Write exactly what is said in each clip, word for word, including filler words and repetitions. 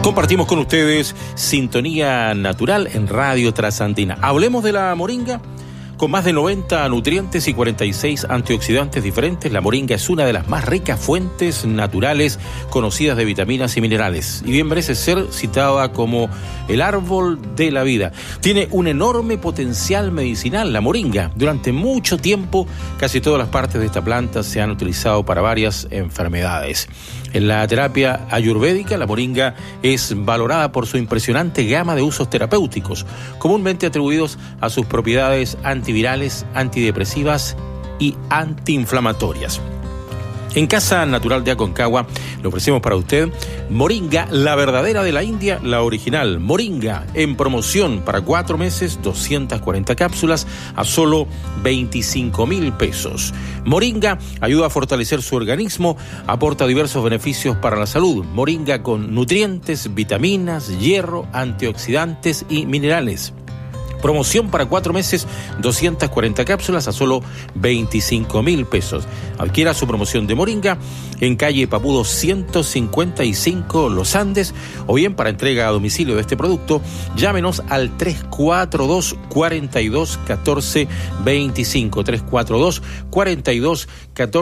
Compartimos con ustedes Sintonía Natural en Radio Trasandina. Hablemos de la moringa. Con más de noventa nutrientes y cuarenta y seis antioxidantes diferentes, la moringa es una de las más ricas fuentes naturales conocidas de vitaminas y minerales, y bien merece ser citada como el árbol de la vida. Tiene un enorme potencial medicinal, la moringa. Durante mucho tiempo, casi todas las partes de esta planta se han utilizado para varias enfermedades. En la terapia ayurvédica, la moringa es valorada por su impresionante gama de usos terapéuticos, comúnmente atribuidos a sus propiedades antivirales, antidepresivas y antiinflamatorias. En Casa Natural de Aconcagua le ofrecemos para usted moringa, la verdadera de la India, la original. Moringa en promoción para cuatro meses, doscientas cuarenta cápsulas a solo veinticinco mil pesos. Moringa ayuda a fortalecer su organismo, aporta diversos beneficios para la salud. Moringa con nutrientes, vitaminas, hierro, antioxidantes y minerales. Promoción para cuatro meses, doscientas cuarenta cápsulas a solo veinticinco mil pesos. Adquiera su promoción de moringa en calle Papudo ciento cincuenta y cinco Los Andes, o bien para entrega a domicilio de este producto, llámenos al tres cuatro dos, cuatro dos, uno cuatro dos cinco, tres cuatro dos, cuatro dos, uno cuatro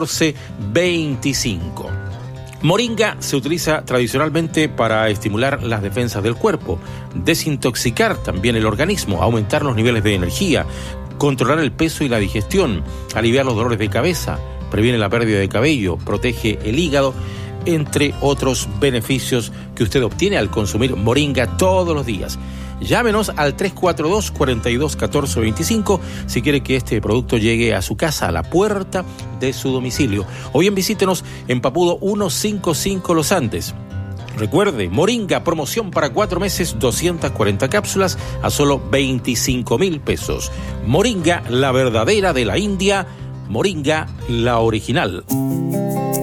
dos cinco. Moringa se utiliza tradicionalmente para estimular las defensas del cuerpo, desintoxicar también el organismo, aumentar los niveles de energía, controlar el peso y la digestión, aliviar los dolores de cabeza, previene la pérdida de cabello, protege el hígado, entre otros beneficios que usted obtiene al consumir moringa todos los días. Llámenos al tres cuatro dos, cuatro dos, uno cuatro dos cinco si quiere que este producto llegue a su casa, a la puerta de su domicilio. O bien visítenos en Papudo ciento cincuenta y cinco Los Andes. Recuerde, moringa, promoción para cuatro meses, doscientas cuarenta cápsulas a solo veinticinco mil pesos. Moringa, la verdadera de la India. Moringa, la original.